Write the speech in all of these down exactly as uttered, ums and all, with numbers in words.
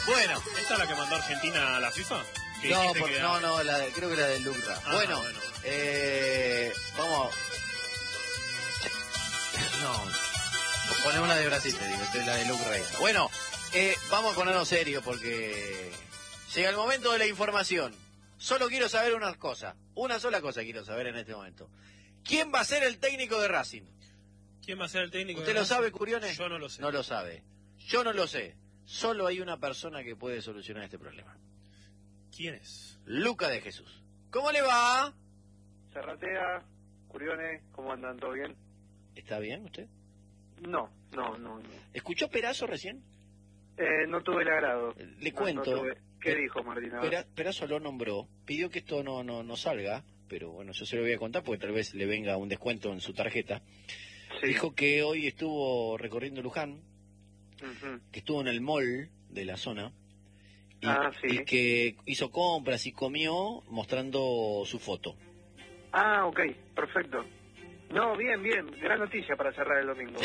Bueno. ¿Esta es la que mandó Argentina a la FIFA? No, por, que no, no, la de, creo que la del Lucra. Ah, bueno, bueno, eh, vamos. No, ponemos la de Brasil, te digo, esta es la de Lucra. Bueno, eh, vamos a ponernos serios porque llega el momento de la información. Solo quiero saber una cosa, una sola cosa quiero saber en este momento. ¿Quién va a ser el técnico de Racing? ¿Quién va a ser el técnico? ¿Usted lo sabe, Curiones? Yo no lo sé. No lo sabe. Yo no lo sé. Solo hay una persona que puede solucionar este problema. ¿Quién es? Luca de Jesús. ¿Cómo le va? Serratea, Curiones, ¿cómo andan? ¿Todo bien? ¿Está bien usted? No, no, no. no. ¿Escuchó Perazo recién? Eh, no tuve el agrado. Le no, cuento. No tuve... ¿Qué dijo Martina? Pera, Perazo lo nombró, pidió que esto no, no, no salga, pero bueno, yo se lo voy a contar porque tal vez le venga un descuento en su tarjeta. Sí. Dijo que hoy estuvo recorriendo Luján, uh-huh. que estuvo en el mall de la zona, y, ah, sí. y que hizo compras y comió mostrando su foto. Ah, ok, perfecto. No, bien, bien, gran noticia para cerrar el domingo.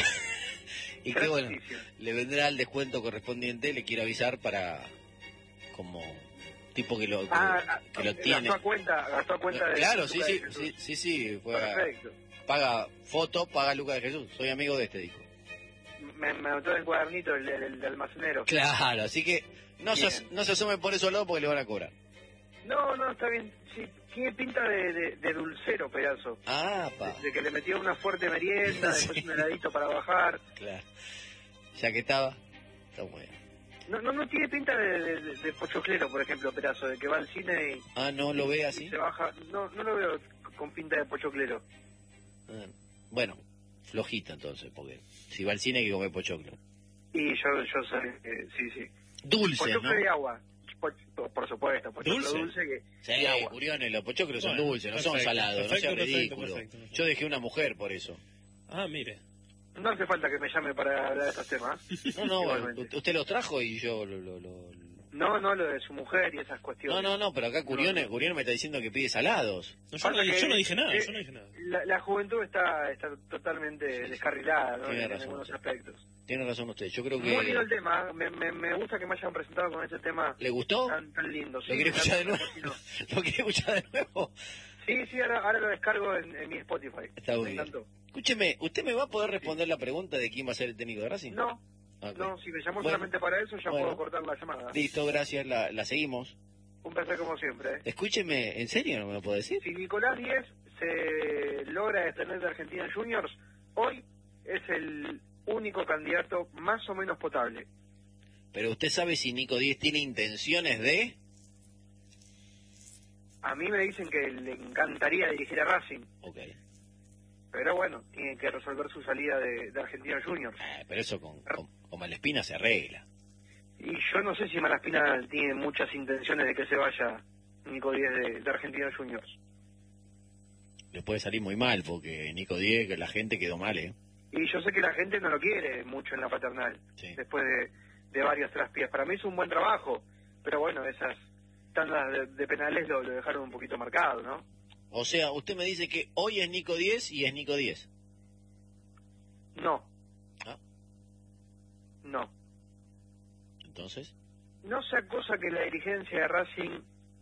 Y que bueno, noticia. Le vendrá el descuento correspondiente, le quiero avisar para... como tipo que lo que, ah, que lo tiene. Gastó a cuenta, gastó a cuenta de Claro, sí, sí, sí, sí, sí, fue perfecto. A, paga foto, paga Lucas de Jesús. Soy amigo de este, dijo. Me, me anotó en el cuadernito el, el, el almacenero. Claro, así que no se, no se asume por eso lado porque le van a cobrar. No, no, está bien. Sí, tiene pinta de, de, de dulcero, Pedazo. Ah, pa. De, de que le metió una fuerte merienda, sí. Después un heladito para bajar. Claro. Ya que estaba, está muy bien. No, no, no tiene pinta de, de, de, de pochoclero, por ejemplo, Pedazo, de que va al cine y... Ah, ¿no lo ve así? Se baja. No, no lo veo con pinta de pochoclero. Ah, bueno, flojita entonces, porque si va al cine hay que comer pochoclo. Y yo, yo sé, eh, sí, sí. Dulce, pochoclo ¿no? y agua. Por, por supuesto, pochoclo dulce, dulce que, sí, y agua. Curiones, los pochoclos bueno, son dulces, no perfecto, son salados, perfecto, no sea perfecto, ridículo. perfecto, perfecto. Yo dejé una mujer por eso. Ah, mire. No hace falta que me llame para hablar de estos temas. No, no, bueno, usted los trajo y yo lo... lo, lo... No, no, lo de su mujer y esas cuestiones. No, no, no, pero acá Curiones, no, no. Curiones me está diciendo que pide salados. No, yo, no, que, yo no dije nada, eh, yo no dije nada. La, la juventud está, está totalmente sí, descarrilada, ¿no? Tiene en razón algunos usted. aspectos. Tiene razón usted, yo creo que... Muy lindo el tema, me, me, me gusta que me hayan presentado con este tema. ¿Le gustó? Tan, tan lindo. Sí, ¿Lo quiere escuchar de nuevo? ¿Lo quiere escuchar de nuevo? Sí, sí, ahora, ahora lo descargo en, en mi Spotify. Está muy bien. Escúcheme, ¿usted me va a poder responder sí. la pregunta de quién va a ser el técnico de Racing? No, okay. no, si me llamó bueno, solamente para eso ya bueno, puedo cortar la llamada. Listo, gracias, la, la seguimos. Un placer como siempre. ¿eh? Escúcheme, ¿en serio no me lo puede decir? Si Nicolás Díez se logra detener de Argentina Juniors, hoy es el único candidato más o menos potable. Pero usted sabe si Nico Díez tiene intenciones de... A mí me dicen que le encantaría dirigir a Racing. Ok. Pero bueno, tiene que resolver su salida de, de Argentina Juniors. Ah, pero eso con, con, con Malespina se arregla. Y yo no sé si Malespina tiene muchas intenciones de que se vaya Nico Díez de, de Argentina Juniors. Le puede salir muy mal porque Nico Díez, que la gente quedó mal, ¿eh? Y yo sé que la gente no lo quiere mucho en la paternal. Sí. Después de, de varios traspiés. Para mí es un buen trabajo. Pero bueno, esas tandas de, de penales lo, lo dejaron un poquito marcado, ¿no? O sea, usted me dice que hoy es Nico Díez y es Nico Díez. No. ¿Ah? No. ¿Entonces? No sea cosa que la dirigencia de Racing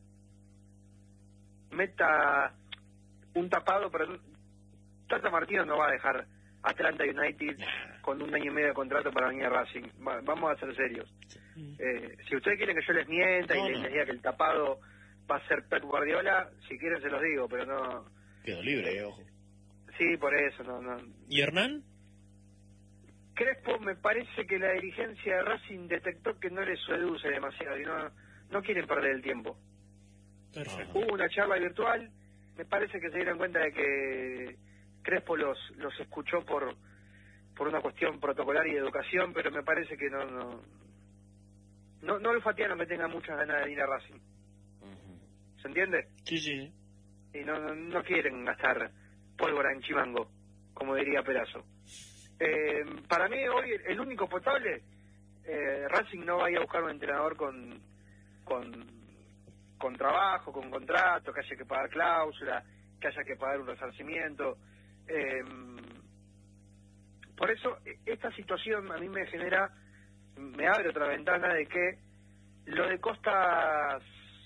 meta un tapado, pero Tata Martino no va a dejar Atlanta United nah. con un año y medio de contrato para venir a Racing. Va, vamos a ser serios. Sí. Eh, si ustedes quieren que yo les mienta no, y les, no. les diga que el tapado va a ser Pep Guardiola, si quieren se los digo, pero no... Quedó libre, eh, ojo. Sí, por eso, no, no. ¿Y Hernán? Crespo, me parece que la dirigencia de Racing detectó que no les seduce demasiado y no, no quieren perder el tiempo. Perfecto. Hubo una charla virtual, me parece que se dieron cuenta de que Crespo los los escuchó por por una cuestión protocolar y de educación, pero me parece que no no no, no olfatearon que tengan muchas ganas de ir a Racing. Uh-huh. ¿Se entiende? Sí, sí. Y no, no, no quieren gastar pólvora en chimango, como diría Perazo. Eh, para mí hoy el único potable, eh, Racing no vaya a buscar un entrenador con, con con trabajo, con contrato, que haya que pagar cláusula, que haya que pagar un resarcimiento. Eh, por eso esta situación a mí me genera, me abre otra ventana de que Lo de Costas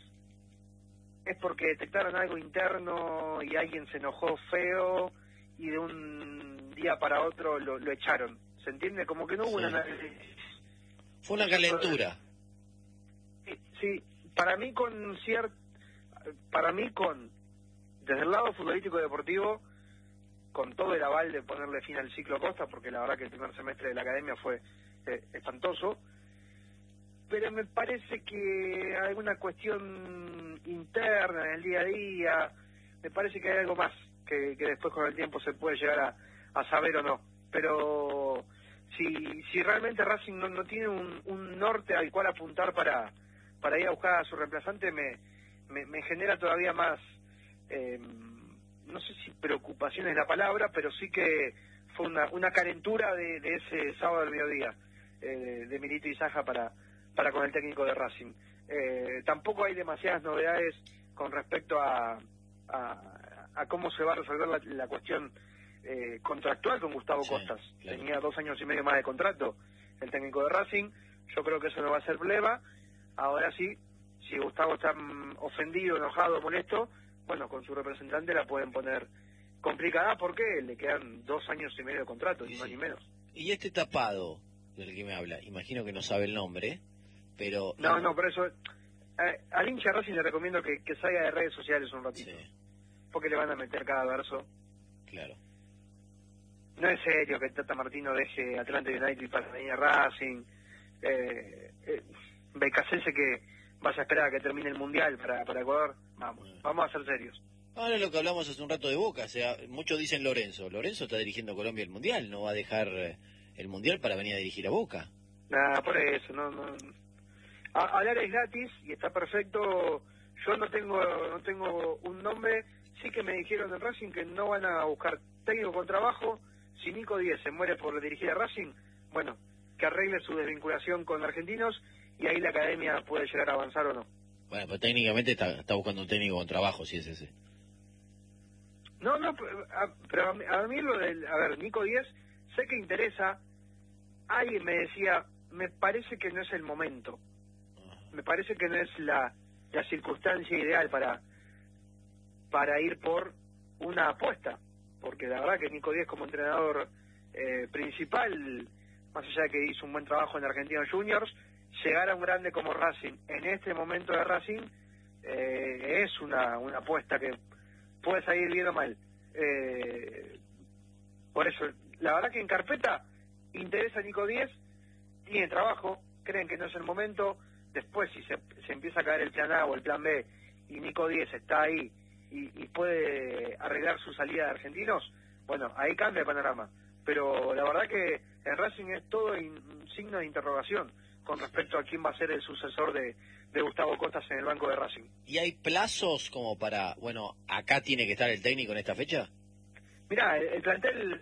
es porque detectaron algo interno y alguien se enojó feo y de un día para otro lo, lo echaron. ¿Se entiende? Como que no hubo Sí. una... Fue una calentura. Sí, sí, para mí con ciert... para mí con desde el lado futbolístico y deportivo, con todo el aval de ponerle fin al ciclo Costa, porque la verdad que el primer semestre de la academia fue eh, espantoso, pero me parece que hay alguna cuestión interna en el día a día, me parece que hay algo más que, que después con el tiempo se puede llegar a, a saber o no, pero si si realmente Racing no, no tiene un, un norte al cual apuntar para para ir a buscar a su reemplazante, me, me, me genera todavía más, eh, no sé si preocupación es la palabra, pero sí que fue una, una calentura de, de ese sábado del mediodía, eh, de Milito y Saja para para con el técnico de Racing. Eh, tampoco hay demasiadas novedades con respecto a, a, a cómo se va a resolver la, la cuestión eh, contractual con Gustavo Sí, Costas. claro. Tenía dos años y medio más de contrato el técnico de Racing. Yo creo que eso no va a ser problema. Ahora sí, si Gustavo está mm, ofendido, enojado, molesto, bueno, con su representante la pueden poner complicada porque le quedan dos años y medio de contrato, ni Sí, más sí. ni menos. Y este tapado del que me habla, imagino que no sabe el nombre, pero... No, no, por eso, eh, al hincha Racing le recomiendo que, que salga de redes sociales un ratito, Sí, porque le van a meter cada verso. claro. No es serio que Tata Martino deje Atlanta United para venir a Racing. Eh, eh, Becasese que vas a esperar a que termine el Mundial para, para Ecuador. Vamos, vamos a ser serios. Ahora es lo que hablamos hace un rato de Boca, o sea, muchos dicen Lorenzo. Lorenzo está dirigiendo Colombia el Mundial, no va a dejar eh, el Mundial para venir a dirigir a Boca. Nada, por eso, no, no. A- hablar es gratis y está perfecto. Yo no tengo no tengo un nombre. Sí que me dijeron en Racing que no van a buscar técnico con trabajo. Si Nico Díez se muere por dirigir a Racing, bueno, que arregle su desvinculación con Argentinos y ahí la academia puede llegar a avanzar o no. Bueno, pero técnicamente está, está buscando un técnico con trabajo, si es ese. No, no, pero a, pero a mí- a mí lo del... A ver, Nico Díez, sé que interesa. Alguien me decía, me parece que no es el momento. Me parece que no es la, la circunstancia ideal para para ir por una apuesta. Porque la verdad que Nico Díez como entrenador eh, principal, más allá de que hizo un buen trabajo en Argentinos Juniors, llegar a un grande como Racing en este momento de Racing eh, es una, una apuesta que puede salir bien o mal. Eh, por eso, la verdad que en carpeta interesa a Nico Díez, tiene trabajo, creen que no es el momento, después si se, se empieza a caer el plan A o el plan B y Nico Díez está ahí y, y puede arreglar su salida de Argentinos, bueno, ahí cambia el panorama. Pero la verdad que en Racing es todo in- un signo de interrogación con respecto a quién va a ser el sucesor de, de Gustavo Costas en el banco de Racing. ¿Y hay plazos como para, bueno, acá tiene que estar el técnico en esta fecha? Mirá, el, el plantel...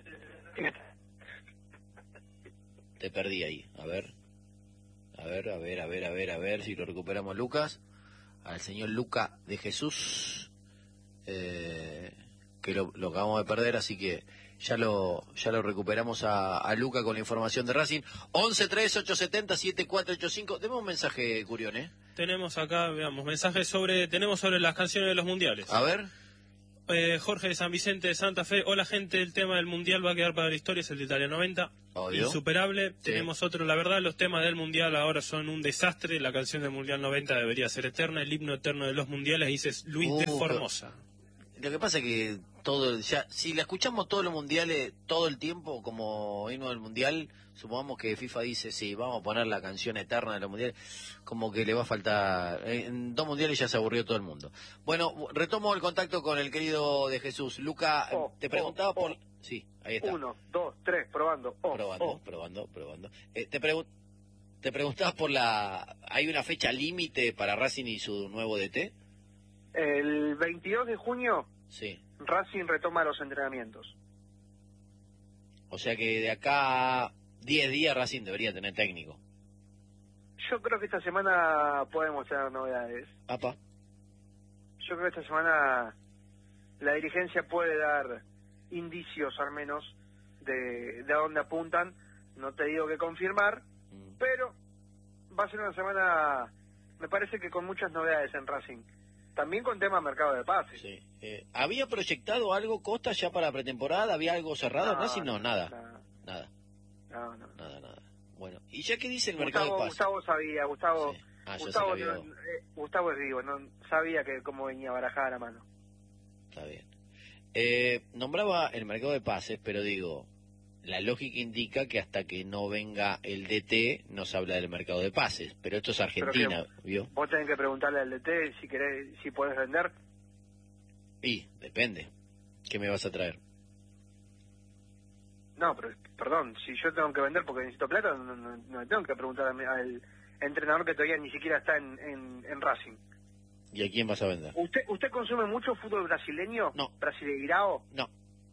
Te perdí ahí, a ver. A ver, a ver, a ver, a ver, a ver si lo recuperamos, Lucas. Al señor Luca de Jesús, eh, que lo, lo acabamos de perder, así que ya lo ya lo recuperamos a, a Luca con la información de Racing. once tres ocho siete cero siete cuatro ocho cinco. Deme un mensaje, Curión, ¿eh? Tenemos acá, veamos, mensajes sobre, tenemos sobre las canciones de los mundiales. A ver. Eh, Jorge de San Vicente de Santa Fe. Hola gente, el tema del mundial va a quedar para la historia, es el de Italia noventa. Obvio. Insuperable. Sí. Tenemos otro, la verdad los temas del mundial ahora son un desastre. La canción del mundial noventa debería ser eterna. El himno eterno de los mundiales dice Luis de Uh, Formosa. Lo que pasa es que todo, ya, si la escuchamos todos los mundiales, todo el tiempo, como himno del mundial, supongamos que FIFA dice, sí, vamos a poner la canción eterna de los mundiales, como que le va a faltar, en dos mundiales ya se aburrió todo el mundo. Bueno, retomo el contacto con el querido de Jesús. Luca, Oh, te preguntaba oh, por... oh. Sí, ahí está. Uno, dos, tres, probando. Oh, probando, oh. probando, probando. Eh, te, pregun- te preguntabas por la... ¿Hay una fecha límite para Racing y su nuevo D T? El veintidós de junio Sí. Racing retoma los entrenamientos. O sea que de acá a diez días Racing debería tener técnico. Yo creo que esta semana podemos tener novedades. Apa. Yo creo que esta semana la dirigencia puede dar indicios al menos de, de a dónde apuntan. No te digo que confirmar, Mm. pero va a ser una semana me parece que con muchas novedades en Racing. También con tema mercado de pases. Sí. Eh, ¿Había proyectado algo Costa ya para pretemporada? ¿Había algo cerrado en Racing? No, nada. Nada. Nada. No, no. Nada, nada. Bueno, ¿y ya qué dice el mercado Gustavo, de pases? Gustavo sabía, Gustavo, Sí. Ah, ya Gustavo, se la no, vio. eh, Gustavo es vivo, no sabía que cómo venía barajada la mano. Está bien. Eh, nombraba el mercado de pases, pero digo, la lógica indica que hasta que no venga el D T no se habla del mercado de pases, pero esto es Argentina, ¿vio? Vos tenés que preguntarle al D T si querés, si podés vender. Y, depende. ¿Qué me vas a traer? No, pero perdón, si yo tengo que vender porque necesito plata, no, no, no le tengo que preguntar a mi- al entrenador que todavía ni siquiera está en, en, en Racing. ¿Y a quién vas a vender? ¿Usted usted consume mucho fútbol brasileño? No. ¿Brasileirao? No.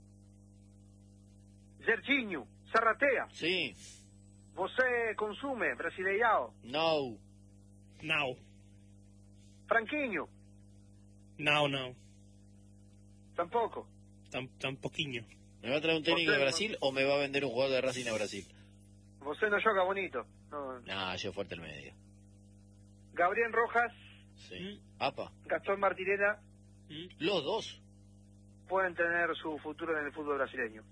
Serginho, Zarratea. Sí. ¿Você consume Brasileirao? No. Now. Franquinho, Now, now. tampoco. Tan, tan poquinho. ¿Me va a traer un técnico de Brasil o me va a vender un jugador de Racing a Brasil? ¿Você no joga bonito? No. No, yo fuerte el medio. Gabriel Rojas, Sí. Apa. Gastón Martirena ¿Mm? Los dos. pueden tener su futuro en el fútbol brasileño.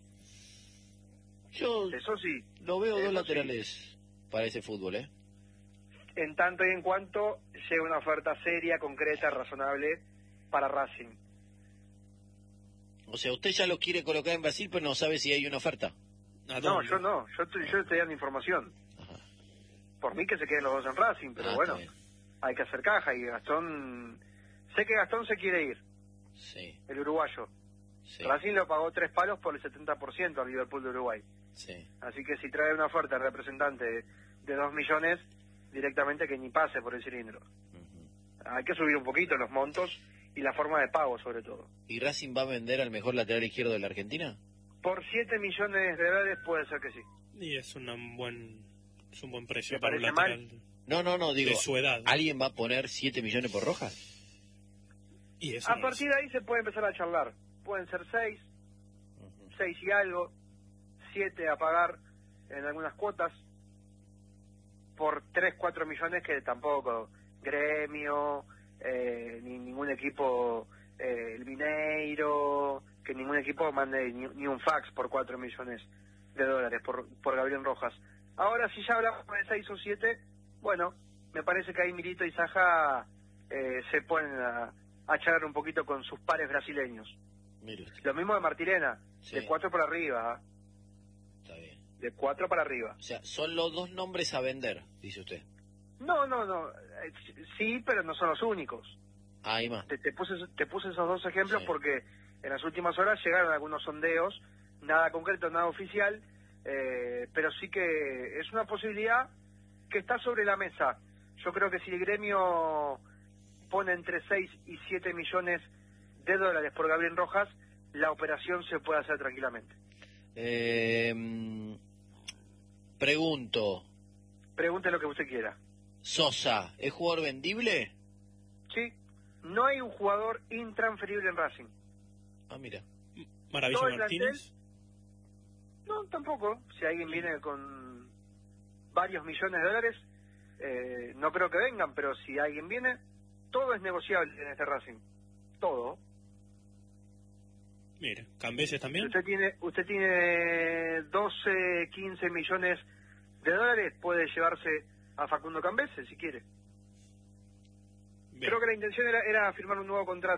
Yo Eso sí, lo veo eso dos sí. laterales para ese fútbol, ¿eh? en tanto y en cuanto llegue una oferta seria, concreta, razonable para Racing. O sea, usted ya lo quiere colocar en Brasil, pero no sabe si hay una oferta. ¿A No, dónde? yo no, yo estoy, yo estoy dando información. Ajá. Por mí que se queden los dos en Racing, pero Ah, bueno, está bien. hay que hacer caja y Gastón... Sé que Gastón se quiere ir, Sí, el uruguayo. sí, Racing lo pagó tres palos por el setenta por ciento al Liverpool de Uruguay. sí. Así que si trae una oferta de representante de dos millones, directamente que ni pase por el cilindro. Ujú. Hay que subir un poquito los montos y la forma de pago sobre todo. ¿Y Racing va a vender al mejor lateral izquierdo de la Argentina? Por siete millones de dólares puede ser que sí. Y es, una buen, es un buen precio ¿Le para un parece lateral No, no, no, digo, de su edad. ¿alguien va a poner siete millones por Rojas? Y eso A no partir es- de ahí se puede empezar a charlar. Pueden ser seis, Ujú. seis y algo, siete a pagar en algunas cuotas, por tres, cuatro millones que tampoco, Gremio, eh, ni ningún equipo, eh, el Mineiro, que ningún equipo mande ni, ni un fax por cuatro millones de dólares por, por Gabriel Rojas. Ahora, si ya hablamos de seis o siete, bueno, me parece que ahí Milito y Saja eh, se ponen a, a charlar un poquito con sus pares brasileños. Mire usted, Lo mismo de Martirena, Sí. de cuatro para arriba, ¿ah? está bien. De cuatro para arriba. O sea, son los dos nombres a vender, dice usted. No, no, no. eh, Sí, pero no son los únicos. Ah, hay más. Te, te puse te puse esos dos ejemplos Sí. porque en las últimas horas llegaron algunos sondeos, nada concreto, nada oficial, eh, pero sí que es una posibilidad que está sobre la mesa. Yo creo que si el gremio pone entre seis y siete millones de dólares por Gabriel Rojas, la operación se puede hacer tranquilamente. Eh, mm, pregunto, Pregunte lo que usted quiera. ¿Sosa es jugador vendible? Sí, no hay un jugador intransferible en Racing. Ah, mira. Maravilla todo el Martínez. No, tampoco. Si alguien viene con varios millones de dólares, eh, no creo que vengan, pero si alguien viene, todo es negociable en este Racing. Todo. Mira, Cambeses también. Usted tiene usted tiene doce, quince millones de dólares, puede llevarse a Facundo Cambese si quiere. Bien. Creo que la intención era, era firmar un nuevo contrato